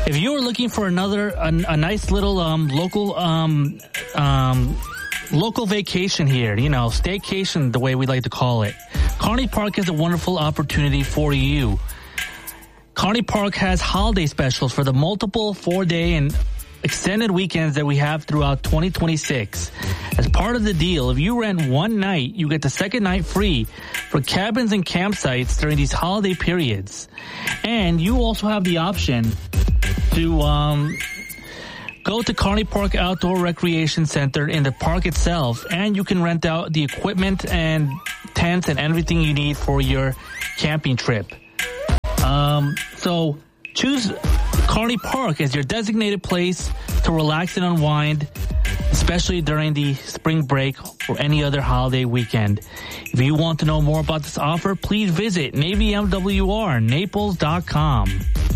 If you are looking for a nice little local vacation here, staycation, the way we like to call it, Kearney Park is a wonderful opportunity for you. Kearney Park has holiday specials for the multiple 4-day and extended weekends that we have throughout 2026. As part of the deal, if you rent one night, you get the second night free for cabins and campsites during these holiday periods. And you also have the option to go to Kearney Park Outdoor Recreation Center in the park itself, and you can rent out the equipment and tents and everything you need for your camping trip. So choose Kearney Park as your designated place to relax and unwind, especially during the spring break or any other holiday weekend. If you want to know more about this offer, please visit NavyMWRNaples.com.